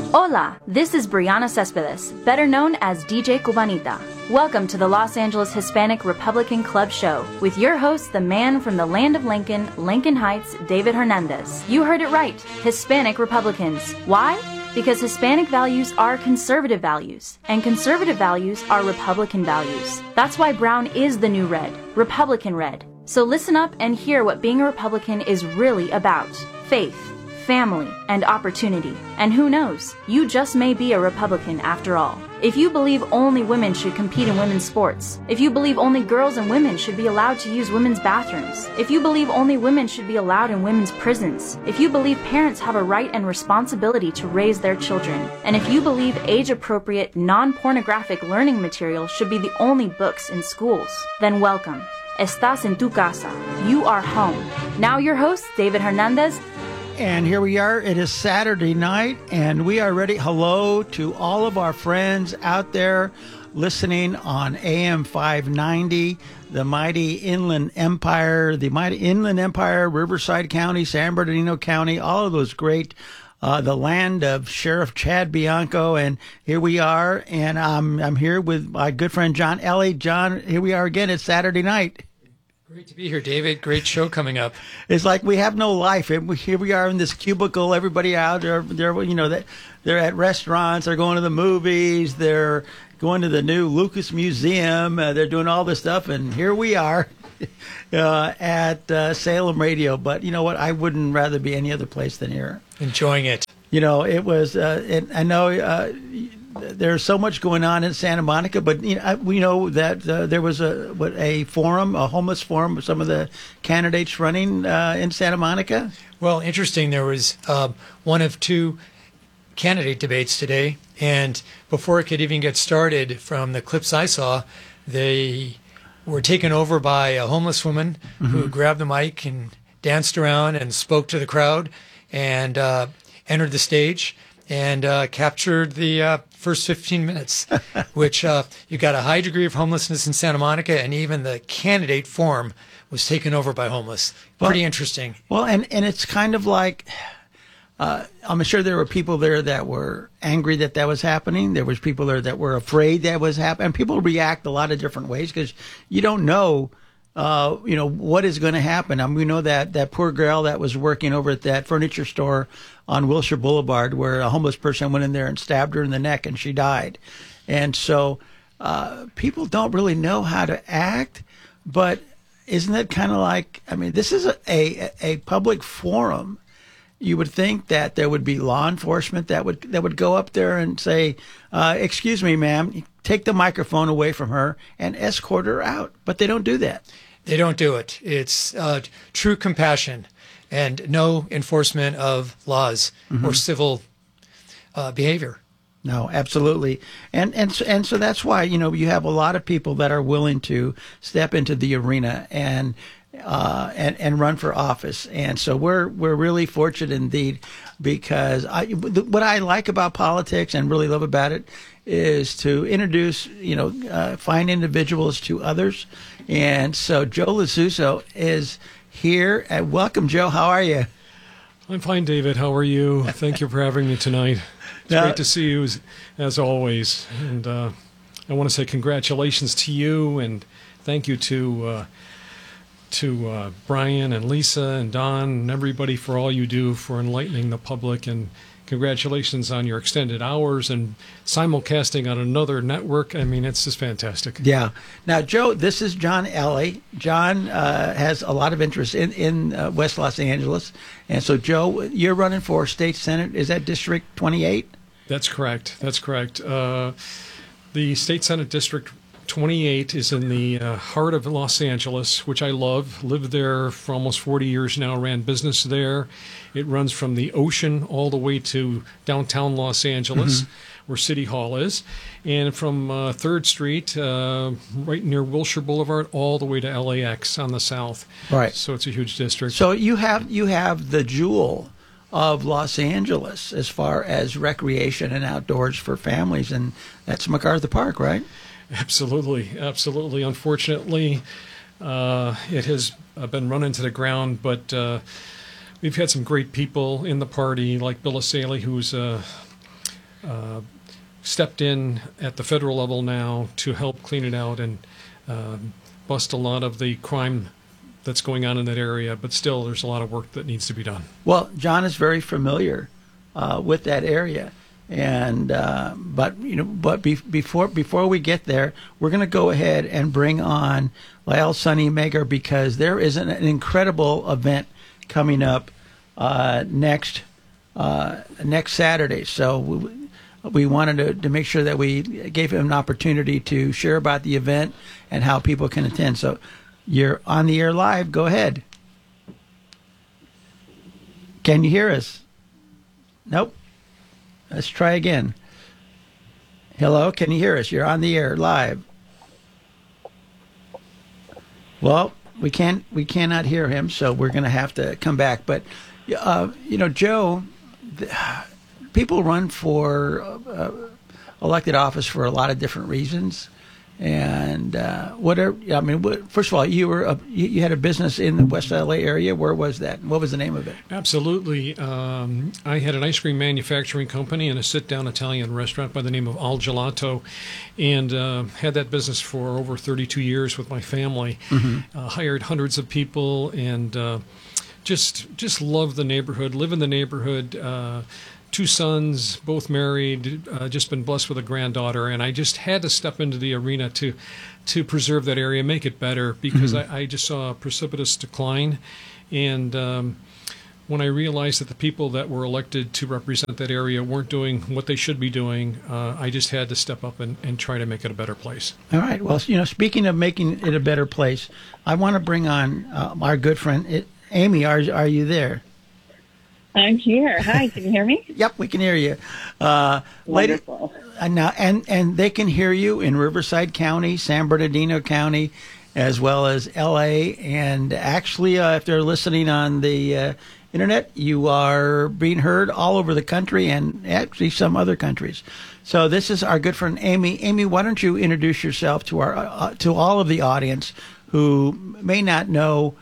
Hola, this is Brianna Cespedes, better known as DJ Cubanita. Welcome to the Los Angeles Hispanic Republican Club Show with your host, the man from the land of Lincoln, Lincoln Heights, David Hernandez. You heard it right, Hispanic Republicans. Why? Because Hispanic values are conservative values, and conservative values are Republican values. That's why brown is the new red, Republican red. So listen up and hear what being a Republican is really about. Faith, family, and opportunity. And who knows, you just may be a Republican after all. If you believe only women should compete in women's sports, if you believe only girls and women should be allowed to use women's bathrooms, if you believe only women should be allowed in women's prisons, if you believe parents have a right and responsibility to raise their children, and if you believe age-appropriate, non-pornographic learning material should be the only books in schools, then welcome. Estás en tu casa. You are home. Now your host, David Hernandez. And here we are. It is Saturday night, and we are ready. Hello to all of our friends out there listening on AM 590, the mighty Inland Empire, Riverside County, San Bernardino County, all of those great, the land of Sheriff Chad Bianco. And here we are, and I'm here with my good friend John Ellie. John, here we are again. It's Saturday night. Great to be here, David. Great show coming up. It's like we have no life. Here we are in this cubicle. Everybody out there, they're at restaurants. They're going to the movies. They're going to the new Lucas Museum. They're doing all this stuff, and here we are at Salem Radio. But you know what? I wouldn't rather be any other place than here. Enjoying it. You know, it was. I know. There's so much going on in Santa Monica, but we know that there was a forum, a homeless forum, with some of the candidates running in Santa Monica. Well, interesting. There was one of two candidate debates today, and before it could even get started, from the clips I saw, they were taken over by a homeless woman who grabbed the mic and danced around and spoke to the crowd and entered the stage and captured the first 15 minutes, which you got a high degree of homelessness in Santa Monica, and even the candidate forum was taken over by homeless. Pretty interesting. Well, and it's kind of like, I'm sure there were people there that were angry that was happening. There was people there that were afraid that was happening. And people react a lot of different ways because you don't know what is going to happen. We know that poor girl that was working over at that furniture store on Wilshire Boulevard, where a homeless person went in there and stabbed her in the neck and she died. And so people don't really know how to act, but isn't it kind of like, this is a public forum. You would think that there would be law enforcement that would go up there and say, excuse me, ma'am, take the microphone away from her and escort her out. But they don't do that. They don't do it. It's true compassion and no enforcement of laws or civil behavior. No, absolutely. And so that's why, you have a lot of people that are willing to step into the arena and run for office. And so we're really fortunate indeed, because what I like about politics and really love about it is to introduce, find individuals to others. And so Joe Lasuso is here. Welcome, Joe. How are you? I'm fine, David. How are you? Thank you for having me tonight. It's great to see you as always. And I want to say congratulations to you, and thank you to Brian and Lisa and Don and everybody for all you do for enlightening the public, and congratulations on your extended hours and simulcasting on another network. It's just fantastic. Yeah. Now, Joe, this is John Ellie. John has a lot of interest in West Los Angeles. And so, Joe, you're running for state senate. Is that District 28? That's correct. The state senate District 28 is in the heart of Los Angeles, which I love. Lived there for almost 40 years now, ran business there. It runs from the ocean all the way to downtown Los Angeles, where City Hall is, and from 3rd Street, right near Wilshire Boulevard, all the way to LAX on the south. Right. So it's a huge district. So you have the jewel of Los Angeles as far as recreation and outdoors for families, and that's MacArthur Park, right? Absolutely. Unfortunately, it has been run into the ground, but we've had some great people in the party, like Bill Asaley, who's stepped in at the federal level now to help clean it out and bust a lot of the crime that's going on in that area. But still, there's a lot of work that needs to be done. Well, John is very familiar with that area, and before we get there, we're going to go ahead and bring on Lael Sunny Megar, because there is an incredible event coming up next Saturday. So we wanted to make sure that we gave him an opportunity to share about the event and how people can attend. So you're on the air live. Go ahead. Can you hear us? Nope. Let's try again. Hello, can you hear us? You're on the air live. Well, we cannot hear him, so we're going to have to come back. But Joe, people run for elected office for a lot of different reasons, and first of all, you had a business in the West LA area. Where was that? What was the name of it? Absolutely. I had an ice cream manufacturing company and a sit-down Italian restaurant by the name of Al Gelato, and had that business for over 32 years with my family. Mm-hmm. Hired hundreds of people, and just love the neighborhood, live in the neighborhood. 2 sons, both married, just been blessed with a granddaughter, and I just had to step into the arena to preserve that area, make it better, because mm-hmm. I just saw a precipitous decline. And when I realized that the people that were elected to represent that area weren't doing what they should be doing, I just had to step up and try to make it a better place. All right. Well, speaking of making it a better place, I want to bring on our good friend, Amy. Are you there? I'm here. Hi, can you hear me? Yep, we can hear you. Wonderful. And they can hear you in Riverside County, San Bernardino County, as well as L.A. And actually, if they're listening on the internet, you are being heard all over the country and actually some other countries. So this is our good friend Amy. Amy, why don't you introduce yourself to our to all of the audience who may not know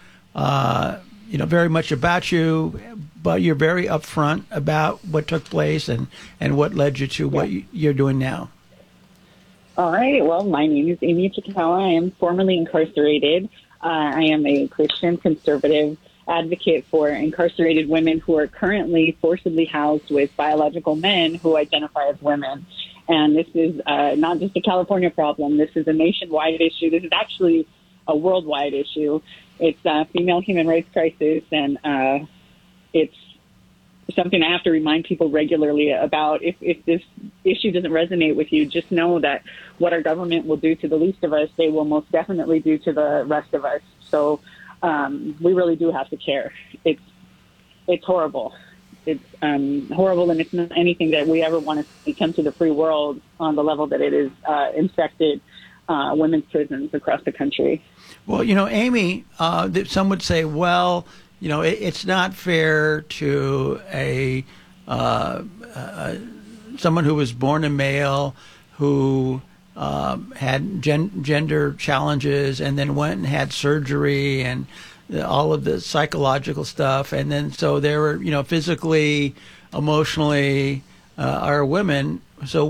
very much about you, but you're very upfront about what took place and what led you to what you're doing now. All right. Well, my name is Amy Chikawa. I am formerly incarcerated. I am a Christian conservative advocate for incarcerated women who are currently forcibly housed with biological men who identify as women. And this is not just a California problem. This is a nationwide issue. This is actually a worldwide issue. It's a female human rights crisis, and it's something I have to remind people regularly about. If this issue doesn't resonate with you, just know that what our government will do to the least of us, they will most definitely do to the rest of us. So we really do have to care. It's horrible. It's horrible, and it's not anything that we ever want to see come to the free world on the level that it is infected women's prisons across the country. Well, Amy, some would say, well, it's not fair to someone who was born a male who had gender challenges and then went and had surgery and all of the psychological stuff, and then so they were, physically, emotionally, are women. So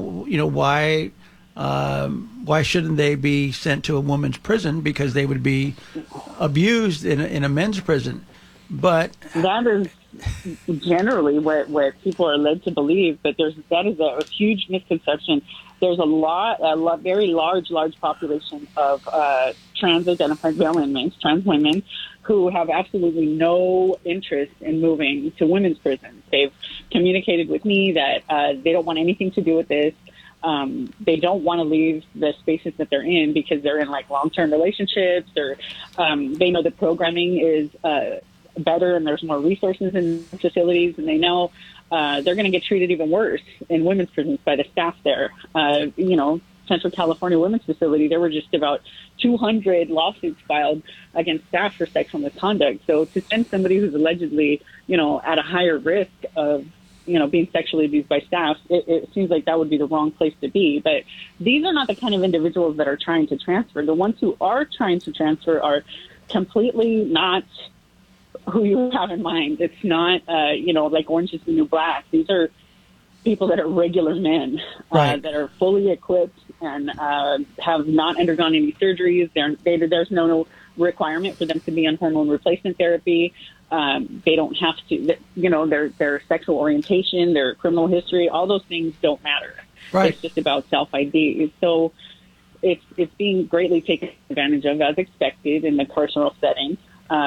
why shouldn't they be sent to a woman's prison because they would be abused in a men's prison? But that is generally what people are led to believe. But that is a huge misconception. There's a very large population of trans-identified male inmates, trans women, who have absolutely no interest in moving to women's prisons. They've communicated with me that they don't want anything to do with this. They don't want to leave the spaces that they're in because they're in long-term relationships, or they know the programming is better and there's more resources in facilities, and they know they're going to get treated even worse in women's prisons by the staff there. Central California Women's Facility, there were just about 200 lawsuits filed against staff for sexual misconduct. So to send somebody who's allegedly, at a higher risk of being sexually abused by staff, it seems like that would be the wrong place to be. But these are not the kind of individuals that are trying to transfer. The ones who are trying to transfer are completely not who you have in mind. It's not, like Orange is the New Black. These are people that are regular men, Right. that are fully equipped and have not undergone any surgeries. There's no requirement for them to be on hormone replacement therapy. They don't have to, their sexual orientation, their criminal history, all those things don't matter. Right. It's just about self-ID. So it's being greatly taken advantage of, as expected, in the carceral setting.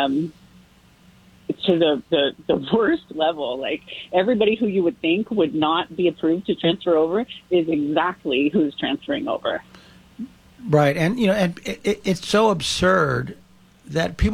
To the worst level. Like, everybody who you would think would not be approved to transfer over is exactly who's transferring over. Right, and it's so absurd that people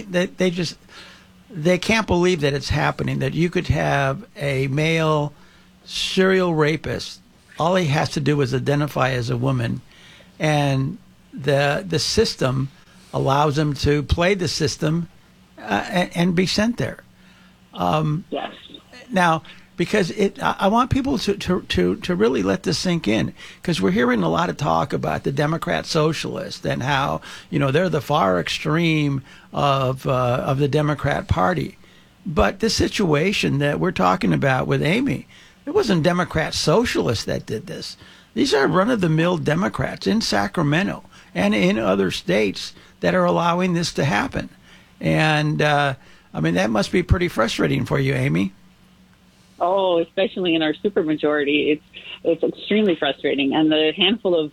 they can't believe that it's happening. That you could have a male serial rapist. All he has to do is identify as a woman, and the system allows him to play the system and be sent there. Yes. Now, because I want people to really let this sink in, because we're hearing a lot of talk about the Democrat socialists and how they're the far extreme of the Democrat Party, but the situation that we're talking about with Amy, it wasn't Democrat socialists that did this. These are run-of-the-mill Democrats in Sacramento and in other states that are allowing this to happen. And, that must be pretty frustrating for you, Amy. Oh, especially in our supermajority, it's extremely frustrating. And the handful of,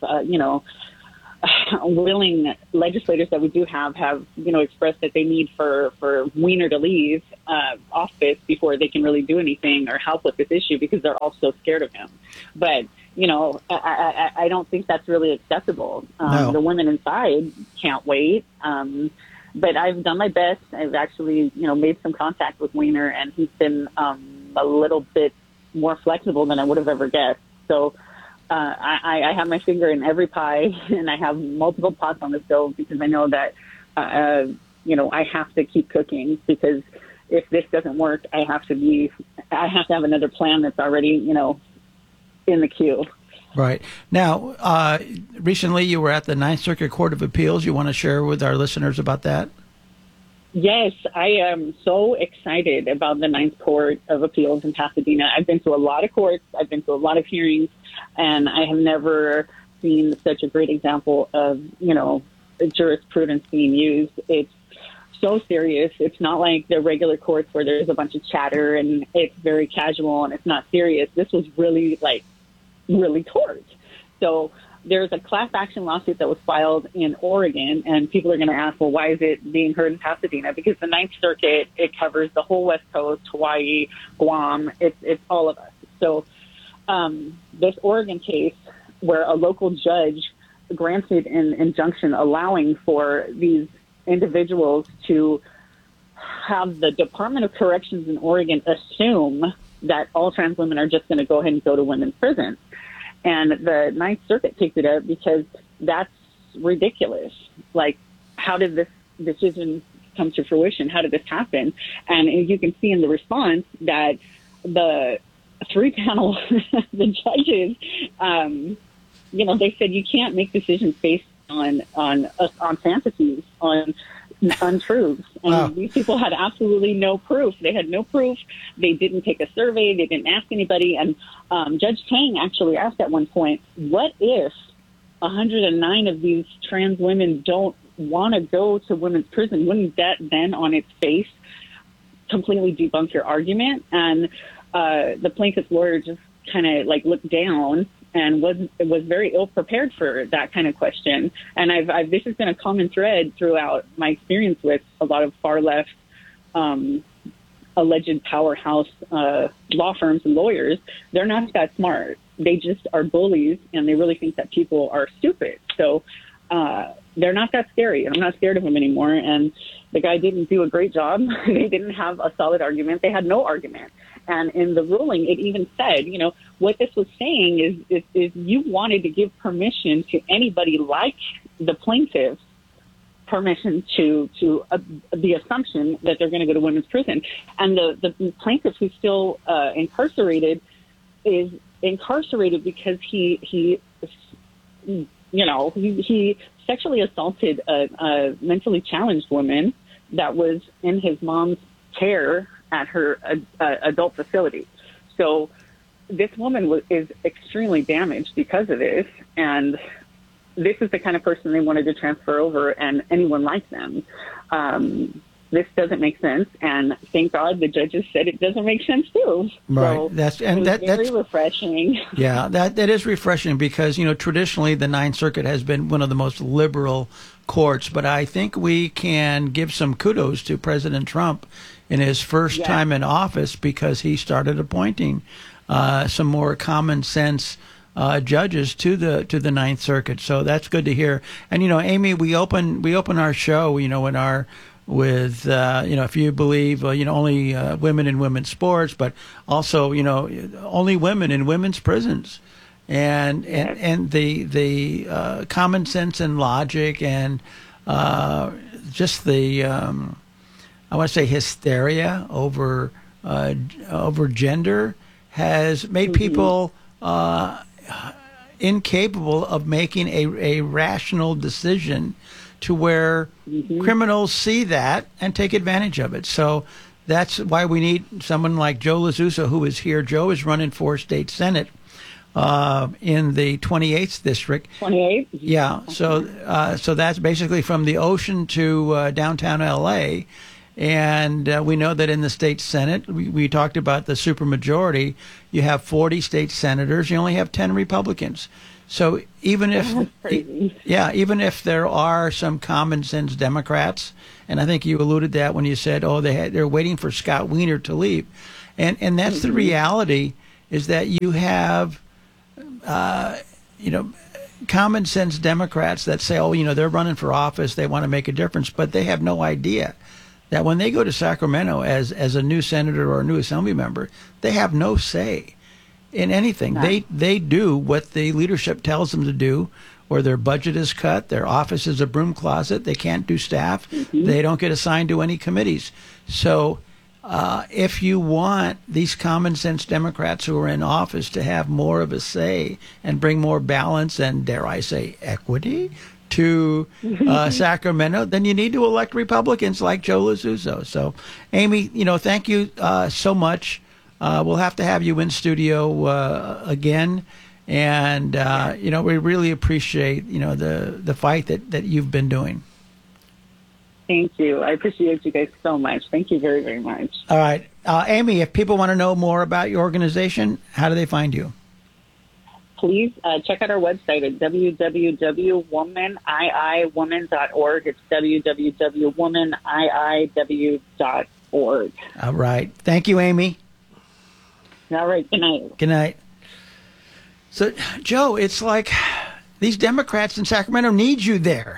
willing legislators that we do have, expressed that they need for Weiner to leave office before they can really do anything or help with this issue, because they're all so scared of him. But, I don't think that's really acceptable. No. The women inside can't wait. But I've done my best. I've actually, made some contact with Weiner, and he's been a little bit more flexible than I would have ever guessed. So I have my finger in every pie, and I have multiple pots on the stove, because I know that, I have to keep cooking, because if this doesn't work, I have to have another plan that's already, in the queue. Right. Now, recently you were at the Ninth Circuit Court of Appeals. You want to share with our listeners about that? Yes, I am so excited about the Ninth Court of Appeals in Pasadena. I've been to a lot of courts. I've been to a lot of hearings, and I have never seen such a great example of, jurisprudence being used. It's so serious. It's not like the regular courts where there's a bunch of chatter and it's very casual and it's not serious. This was really tort. So there's a class action lawsuit that was filed in Oregon, and people are going to ask, well, why is it being heard in Pasadena? Because the Ninth Circuit, it covers the whole West Coast, Hawaii, Guam. It's all of us. So this Oregon case, where a local judge granted an injunction allowing for these individuals to have the Department of Corrections in Oregon assume that all trans women are just going to go ahead and go to women's prisons. And the Ninth Circuit picked it up because that's ridiculous. Like, how did this decision come to fruition? How did this happen? And you can see in the response that the three panel, the judges, they said you can't make decisions based on fantasies, on untruths. And wow. These people had absolutely no proof. They had no proof. They didn't take a survey. They didn't ask anybody. And Judge Tang actually asked at one point, what if 109 of these trans women don't want to go to women's prison? Wouldn't that then on its face completely debunk your argument? And the plaintiff's lawyer just kind of looked down and was very ill prepared for that kind of question. And this has been a common thread throughout my experience with a lot of far left alleged powerhouse law firms and lawyers. They're not that smart. They just are bullies, and they really think that people are stupid. So they're not that scary. I'm not scared of them anymore. And the guy didn't do a great job. They didn't have a solid argument. They had no argument. And in the ruling, it even said, what this was saying is you wanted to give permission to anybody like the plaintiff, permission to the assumption that they're going to go to women's prison. And the plaintiff who's still incarcerated is incarcerated because he sexually assaulted a mentally challenged woman that was in his mom's care at her adult facility. So this woman is extremely damaged because of this, and this is the kind of person they wanted to transfer over, and anyone like them. This doesn't make sense, and thank God the judges said it doesn't make sense too. Right. So that's very refreshing. Yeah, that is refreshing because, traditionally the Ninth Circuit has been one of the most liberal courts, but I think we can give some kudos to President Trump in his first time in office because he started appointing some more common sense judges to the Ninth Circuit. So that's good to hear. And Amy, we open our show, with if you believe only women in women's sports, but also only women in women's prisons, and the common sense and logic and just the I want to say hysteria over gender has made people incapable of making a rational decision to where criminals see that and take advantage of it. So that's why we need someone like Joe Lazusa, who is here. Joe is running for state senate in the 28th district. 28? Yeah. So that's basically from the ocean to downtown L.A., and we know that in the state Senate, we talked about the supermajority. You have 40 state senators. You only have 10 Republicans. So even if there are some common sense Democrats, and I think you alluded to that when you said, they're waiting for Scott Wiener to leave, and that's the reality, is that you have common sense Democrats that say, they're running for office, they want to make a difference, but they have no idea that when they go to Sacramento as a new senator or a new assembly member, they have no say in anything. They do what the leadership tells them to do, or their budget is cut, their office is a broom closet, they can't do staff, they don't get assigned to any committees. So if you want these common sense Democrats who are in office to have more of a say and bring more balance and, dare I say, equity to Sacramento, then you need to elect Republicans like Joe Lazusa. So, Amy, thank you so much. We'll have to have you in studio again, and we really appreciate the fight that you've been doing. Thank you. I appreciate you guys so much. Thank you very, very much. All right, Amy, if people want to know more about your organization, how do they find you? Please check out our website at www.womaniiwoman.org. It's www.womaniiw.org. All right. Thank you, Amy. All right. Good night. Good night. So, Joe, it's like these Democrats in Sacramento need you there.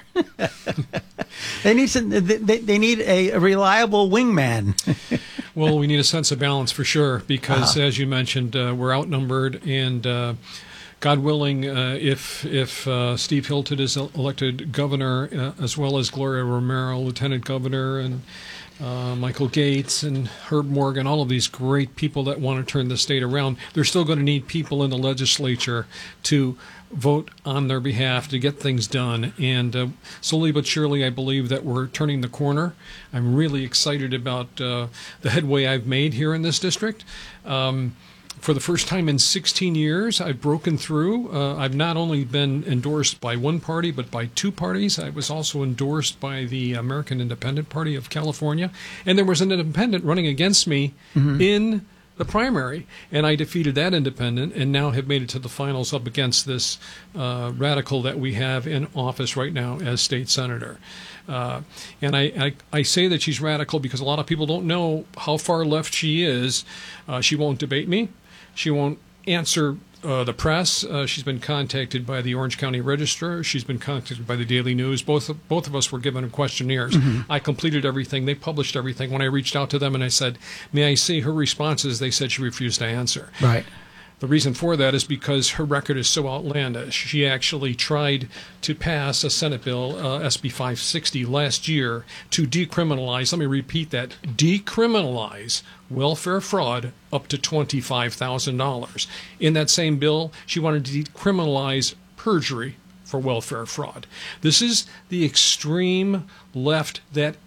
They need a reliable wingman. Well, we need a sense of balance for sure, because as you mentioned, we're outnumbered, and God willing, if Steve Hilton is elected governor, as well as Gloria Romero, lieutenant governor, and Michael Gates and Herb Morgan, all of these great people that want to turn the state around, they're still going to need people in the legislature to vote on their behalf to get things done. And slowly but surely, I believe that we're turning the corner. I'm really excited about the headway I've made here in this district. For the first time in 16 years, I've broken through. I've not only been endorsed by one party, but by two parties. I was also endorsed by the American Independent Party of California. And there was an independent running against me in the primary, and I defeated that independent and now have made it to the finals up against this radical that we have in office right now as state senator. And I say that she's radical because a lot of people don't know how far left she is. She won't debate me. She won't answer the press. She's been contacted by the Orange County Register. She's been contacted by the Daily News. Both of us were given questionnaires. I completed everything. They published everything. When I reached out to them and I said, may I see her responses, they said she refused to answer. Right. The reason for that is because her record is so outlandish. She actually tried to pass a Senate bill, SB 560, last year to decriminalize, let me repeat that, decriminalize welfare fraud up to $25,000. In that same bill, she wanted to decriminalize perjury for welfare fraud. This is the extreme left that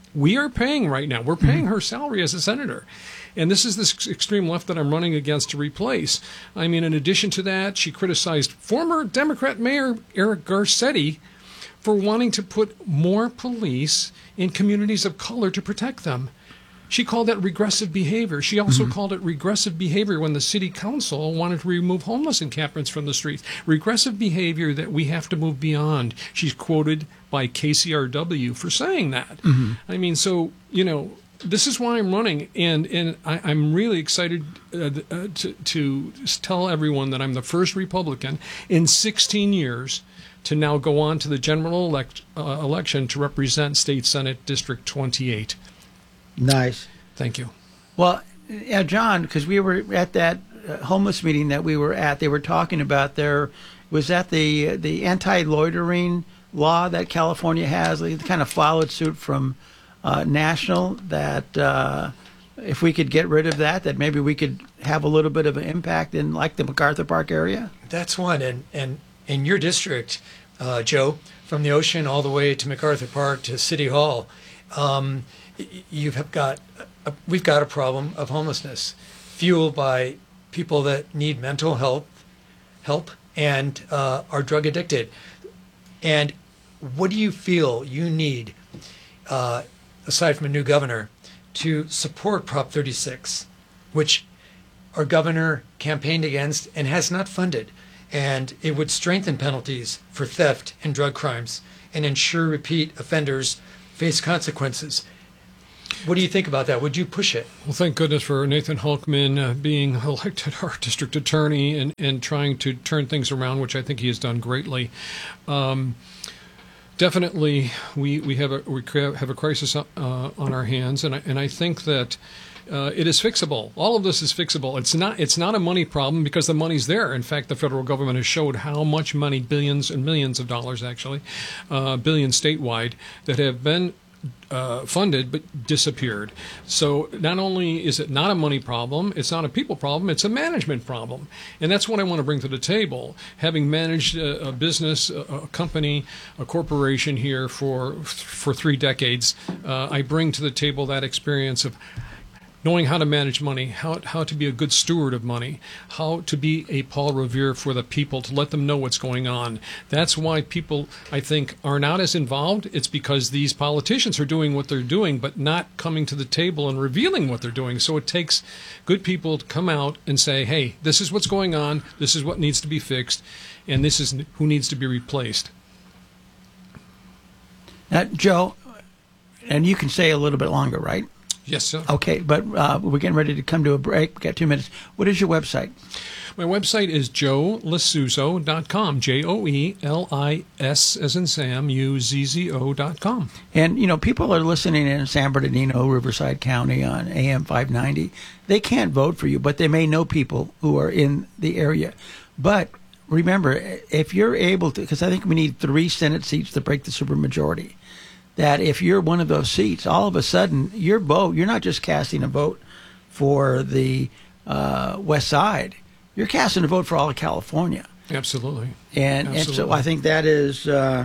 we are paying right now. We're paying her salary as a senator. And this is this extreme left that I'm running against to replace. I mean, in addition to that, she criticized former Democrat Mayor Eric Garcetti for wanting to put more police in communities of color to protect them. She called that regressive behavior. She also called it regressive behavior when the city council wanted to remove homeless encampments from the streets. Regressive behavior that we have to move beyond. She's quoted by KCRW for saying that. I mean, so, you know, this is why I'm running, and I'm really excited to tell everyone that I'm the first Republican in 16 years to now go on to the general election to represent State Senate District 28. Nice. Thank you. Well, yeah, John, because we were at that homeless meeting that we were at, they were talking about was that the anti-loitering law that California has. They kind of followed suit from national, that if we could get rid of that maybe we could have a little bit of an impact in like the MacArthur Park area. That's one. And in your district, Joe, from the ocean all the way to MacArthur Park to City Hall, we've got a problem of homelessness fueled by people that need mental help and are drug addicted. And what do you feel you need, aside from a new governor, to support Prop 36, which our governor campaigned against and has not funded? And it would strengthen penalties for theft and drug crimes and ensure repeat offenders face consequences. What do you think about that? Would you push it? Well, thank goodness for Nathan Hulkman being elected our district attorney and trying to turn things around, which I think he has done greatly. Definitely, we have a crisis on our hands, and I think that it is fixable. All of this is fixable. It's not a money problem because the money's there. In fact, the federal government has showed how much money, billions and millions of dollars actually, billions statewide, that have been funded but disappeared. So not only is it not a money problem, it's not a people problem, it's a management problem. And that's what I want to bring to the table. Having managed a business, a company, a corporation here for 3 decades, I bring to the table that experience of knowing how to manage money, how to be a good steward of money, how to be a Paul Revere for the people, to let them know what's going on. That's why people, I think, are not as involved. It's because these politicians are doing what they're doing, but not coming to the table and revealing what they're doing. So it takes good people to come out and say, hey, this is what's going on, this is what needs to be fixed, and this is who needs to be replaced. Now, Joe, and you can say a little bit longer, right? Yes, sir. Okay, but we're getting ready to come to a break. We've got 2 minutes. What is your website? My website is joelizzuzo.com, JOELIS as in Sam, UZZO.com. And, you know, people are listening in San Bernardino, Riverside County on AM 590. They can't vote for you, but they may know people who are in the area. But remember, if you're able to, because I think we need 3 Senate seats to break the supermajority, that if you're one of those seats, all of a sudden your vote, you're not just casting a vote for the West Side, you're casting a vote for all of California. Absolutely. And so I think that is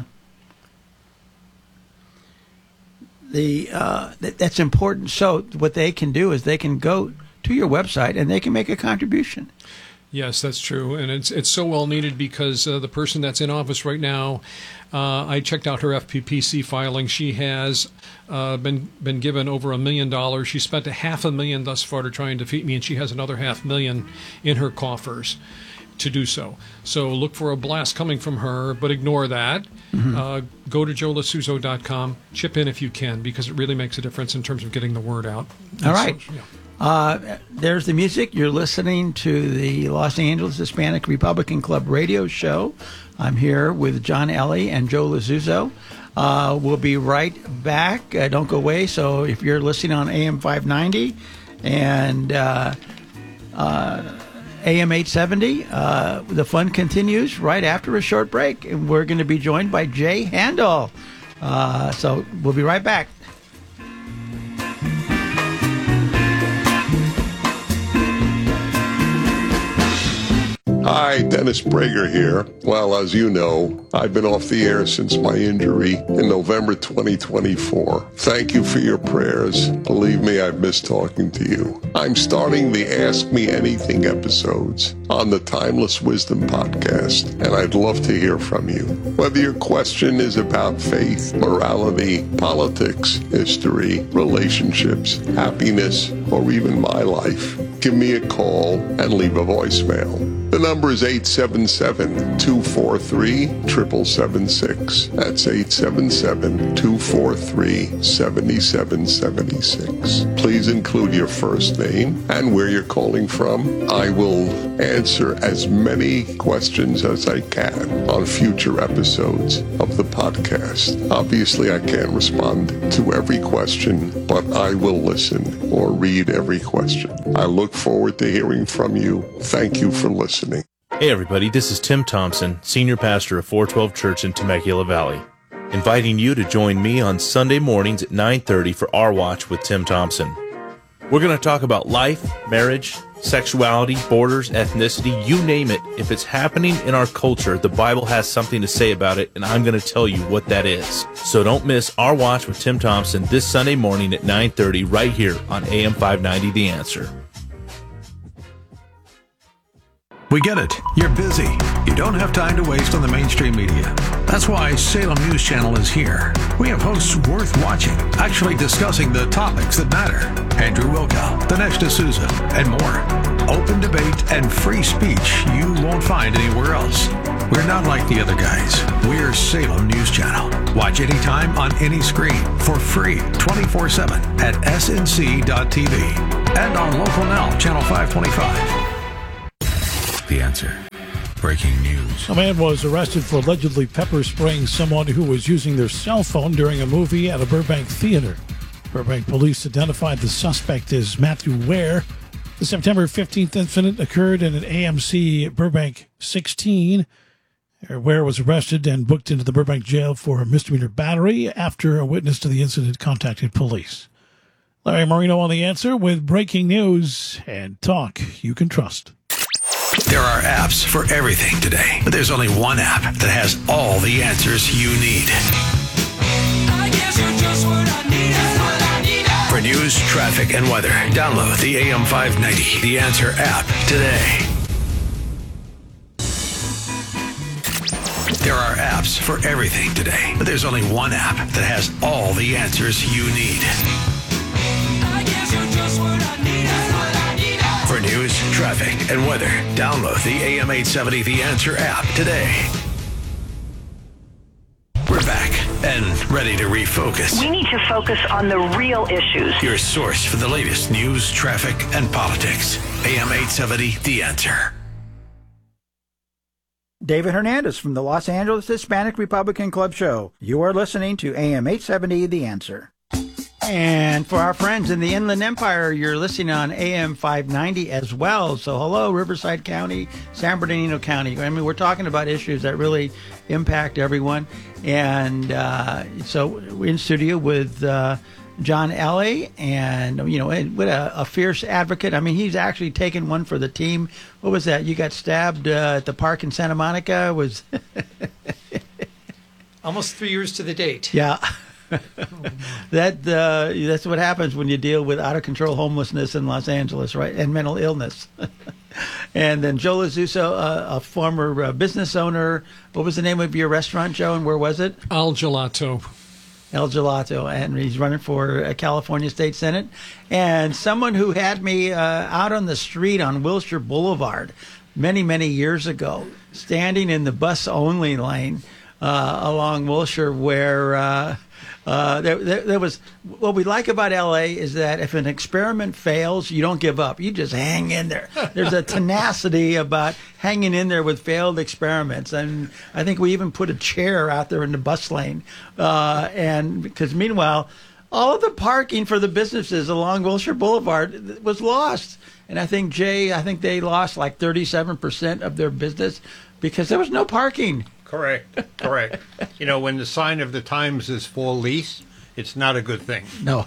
that's important. So what they can do is they can go to your website and they can make a contribution. Yes, that's true, and it's so well needed because the person that's in office right now, I checked out her FPPC filing. She has been given over $1 million. She spent $500,000 thus far to try and defeat me, and she has another $500,000 in her coffers to do so. So look for a blast coming from her, but ignore that. Go to joelizzuzo.com. Chip in if you can, because it really makes a difference in terms of getting the word out. All right. There's the music. You're listening to the Los Angeles Hispanic Republican Club radio show. I'm here with John Ellie and Joe Lizzuzo. We'll be right back. Don't go away. So if you're listening on AM 590 and AM 870, the fun continues right after a short break. And we're going to be joined by Jay Handel. So we'll be right back. Hi, Dennis Prager here. Well, as you know, I've been off the air since my injury in November 2024. Thank you for your prayers. Believe me, I've missed talking to you. I'm starting the Ask Me Anything episodes on the Timeless Wisdom podcast, and I'd love to hear from you. Whether your question is about faith, morality, politics, history, relationships, happiness, or even my life, give me a call and leave a voicemail. The number is 877-243-7776. That's 877-243-7776. Please include your first name and where you're calling from. I will answer as many questions as I can on future episodes of the podcast. Obviously, I can't respond to every question, but I will listen or read every question. I look forward to hearing from you. Thank you for listening. Hey everybody, this is Tim Thompson, Senior Pastor of 412 Church in Temecula Valley, inviting you to join me on Sunday mornings at 9:30 for Our Watch with Tim Thompson. We're going to talk about life, marriage, sexuality, borders, ethnicity, you name it. If it's happening in our culture, the Bible has something to say about it, and I'm going to tell you what that is. So don't miss Our Watch with Tim Thompson this Sunday morning at 9:30 right here on AM 590 The Answer. We get it. You're busy. You don't have time to waste on the mainstream media. That's why Salem News Channel is here. We have hosts worth watching, actually discussing the topics that matter. Andrew Wilkow, Dinesh D'Souza, and more. Open debate and free speech you won't find anywhere else. We're not like the other guys. We're Salem News Channel. Watch anytime on any screen for free 24/7 at snc.tv and on Local Now, Channel 525. The Answer. Breaking news. A man was arrested for allegedly pepper spraying someone who was using their cell phone during a movie at a Burbank theater. Burbank police identified the suspect as Matthew Ware. The September 15th incident occurred in an AMC Burbank 16. Ware was arrested and booked into the Burbank jail for a misdemeanor battery after a witness to the incident contacted police. Larry Marino on The Answer with breaking news and talk you can trust. There are apps for everything today, but there's only one app that has all the answers you need. I guess you're just what I need. For news, traffic, and weather, download the AM 590 The Answer app today. There are apps for everything today, but there's only one app that has all the answers you need. I guess you're just what I need. For news, traffic, and weather, download the AM 870 The Answer app today. We're back and ready to refocus. We need to focus on the real issues. Your source for the latest news, traffic, and politics. AM 870 The Answer. David Hernandez from the Los Angeles Hispanic Republican Club Show. You are listening to AM 870 The Answer. And for our friends in the Inland Empire, you're listening on AM 590 as well. So hello, Riverside County, San Bernardino County. I mean, we're talking about issues that really impact everyone. And so we're in studio with John Ellie, and, you know, what a fierce advocate. I mean, he's actually taken one for the team. What was that? You got stabbed at the park in Santa Monica? Was Almost 3 years to the date. Yeah. That's what happens when you deal with out of control homelessness in Los Angeles, right? And mental illness. And then Joe Lazuso, a former business owner. What was the name of your restaurant, Joe, and where was it? El Gelato. El Gelato, and he's running for California State Senate. And someone who had me out on the street on Wilshire Boulevard many, many years ago, standing in the bus-only lane along Wilshire, where there was, what we like about LA is that if an experiment fails, you don't give up. You just hang in there. There's a tenacity about hanging in there with failed experiments. And I think we even put a chair out there in the bus lane. And because meanwhile, all of the parking for the businesses along Wilshire Boulevard was lost. And I think, Jay, they lost like 37% of their business because there was no parking. Correct. You know, when the sign of the Times is for lease, it's not a good thing. No.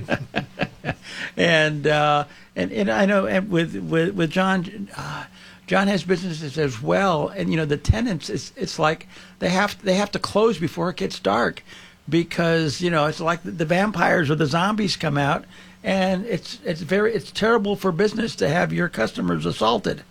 And I know, and with John John has businesses as well, and the tenants, it's like they have to close before it gets dark, because it's like the vampires or the zombies come out, and it's terrible for business to have your customers assaulted.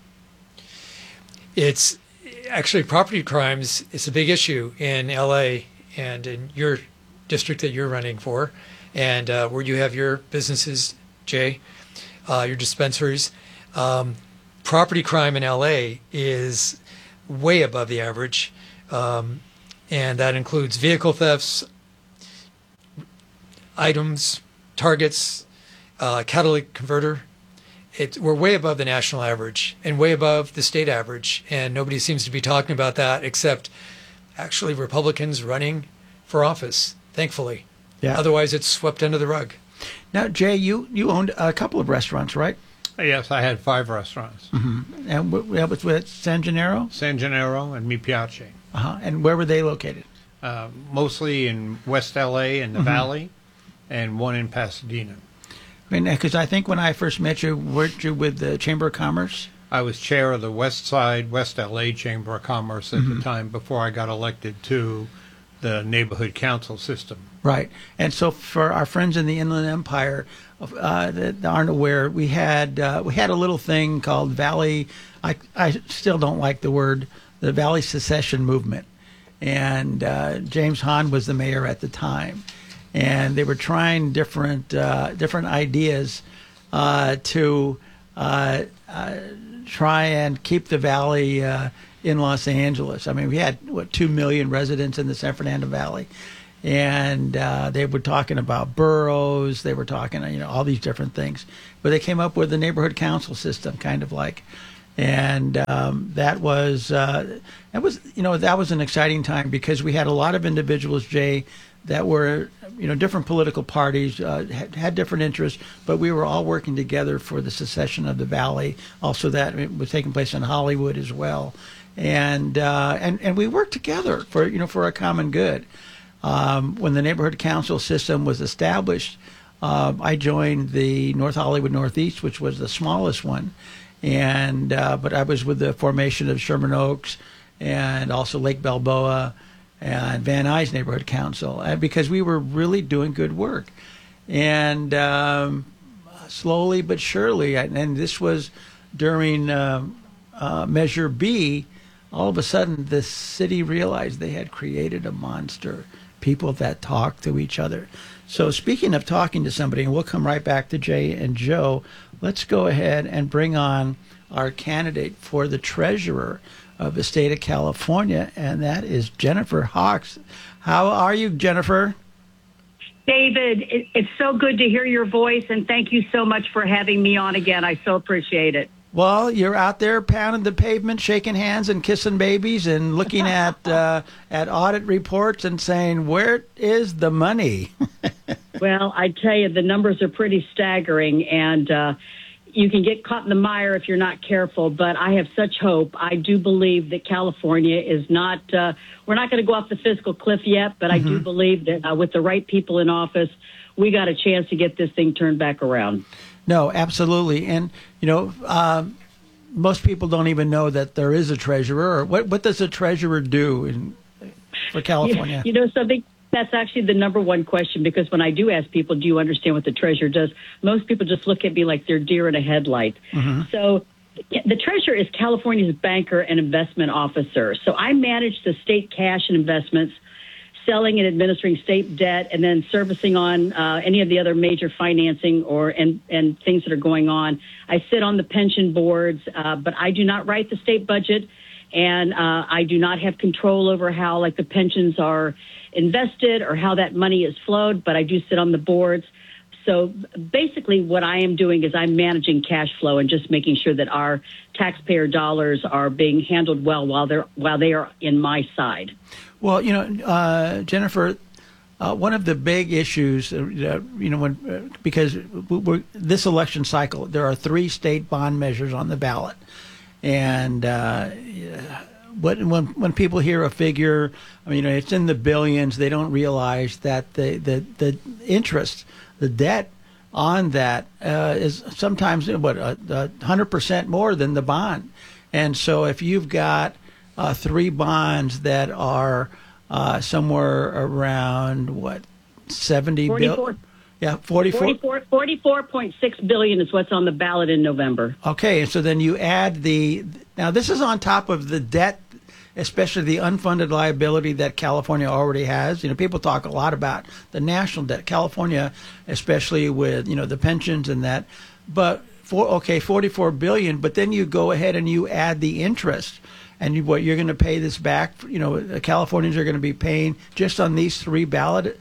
It's actually property crimes. It's a big issue in L.A. and in your district that you're running for, and where you have your businesses, Jay, your dispensaries. Property crime in L.A. is way above the average, and that includes vehicle thefts, items, targets, catalytic converter. We're way above the national average and way above the state average, and nobody seems to be talking about that except actually Republicans running for office, thankfully. Yeah. Otherwise, it's swept under the rug. Now, Jay, you owned a couple of restaurants, right? Yes, I had 5 restaurants. Mm-hmm. And that was with San Gennaro? San Gennaro and Mi Piace. And where were they located? Mostly in West L.A. and the Valley, and one in Pasadena. I mean, because I think when I first met you, weren't you with the Chamber of Commerce? I was chair of the West Side, West L.A. Chamber of Commerce at the time before I got elected to the neighborhood council system. Right. And so for our friends in the Inland Empire that aren't aware, we had a little thing called Valley. I still don't like the word, the Valley Secession Movement. And James Hahn was the mayor at the time. And they were trying different ideas to try and keep the Valley in Los Angeles. I mean, we had 2 million residents in the San Fernando Valley, and they were talking about boroughs. They were talking, all these different things. But they came up with the neighborhood council system, kind of like, and that was an exciting time, because we had a lot of individuals, Jay, that were different political parties, had different interests, but we were all working together for the secession of the Valley. Also, that it was taking place in Hollywood as well, and we worked together for a common good. When the neighborhood council system was established, I joined the North Hollywood Northeast, which was the smallest one, and but I was with the formation of Sherman Oaks and also Lake Balboa and Van Nuys Neighborhood Council, because we were really doing good work. And slowly but surely, and this was during Measure B, all of a sudden the city realized they had created a monster, people that talk to each other. So speaking of talking to somebody, and we'll come right back to Jay and Joe, let's go ahead and bring on our candidate for the treasurer of the state of California, and that is Jennifer Hawks. How are you, Jennifer? David, it's so good to hear your voice, and thank you so much for having me on again. I so appreciate it. Well, you're out there pounding the pavement, shaking hands and kissing babies, and looking at audit reports and saying, where is the money? Well, I tell you, the numbers are pretty staggering, and you can get caught in the mire if you're not careful, but I have such hope. I do believe that California is not, we're not going to go off the fiscal cliff yet, but I do believe that with the right people in office, we got a chance to get this thing turned back around. No, absolutely. And, most people don't even know that there is a treasurer. What does a treasurer do for California? You know something? That's actually the number one question, because when I do ask people, do you understand what the treasurer does? Most people just look at me like they're deer in a headlight. So the treasurer is California's banker and investment officer. So I manage the state cash and investments, selling and administering state debt, and then servicing on any of the other major financing and things that are going on. I sit on the pension boards, but I do not write the state budget, and I do not have control over how the pensions are invested or how that money is flowed, but I do sit on the boards. So basically what I am doing is I'm managing cash flow and just making sure that our taxpayer dollars are being handled well while they are in my side. Well, Jennifer, one of the big issues, because this election cycle, there are 3 state bond measures on the ballot. And when people hear a figure, it's in the billions, they don't realize that the interest, the debt on that is sometimes 100% more than the bond. And so if you've got 3 bonds that are somewhere around 70 billion. Yeah, 44.6 billion is what's on the ballot in November. Okay, and so then you add now this is on top of the debt, especially the unfunded liability that California already has. People talk a lot about the national debt. California, especially with, the pensions and that. But 44 billion, but then you go ahead and you add the interest. And you're going to pay this back. Californians are going to be paying just on these 3 ballot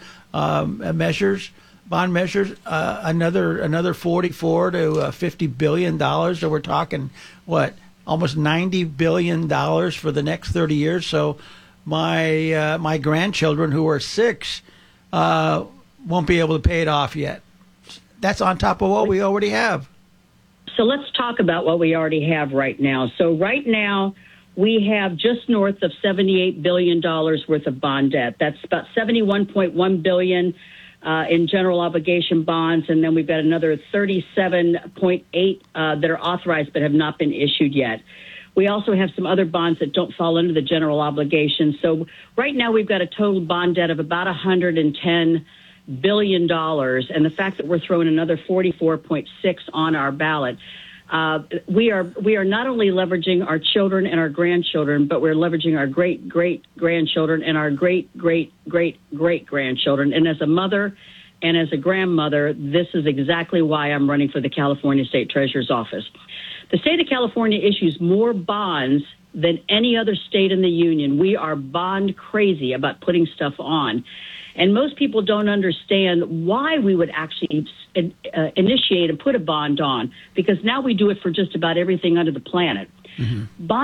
bond measures, another 44 to $50 billion. So we're talking almost $90 billion for the next 30 years. So my grandchildren who are 6 won't be able to pay it off yet. That's on top of what we already have. So let's talk about what we already have right now. So right now, we have just north of $78 billion worth of bond debt. That's about $71.1 billion in general obligation bonds, and then we've got another 37.8 that are authorized but have not been issued yet. We also have some other bonds that don't fall under the general obligation. So right now we've got a total bond debt of about $110 billion, and the fact that we're throwing another 44.6 on our ballot. We are not only leveraging our children and our grandchildren, but we're leveraging our great-great-grandchildren and our great-great-great-great-grandchildren. And as a mother and as a grandmother, this is exactly why I'm running for the California State Treasurer's Office. The state of California issues more bonds than any other state in the union. We are bond crazy about putting stuff on. And most people don't understand why we would actually initiate and put a bond on, because now we do it for just about everything under the planet. Mm-hmm.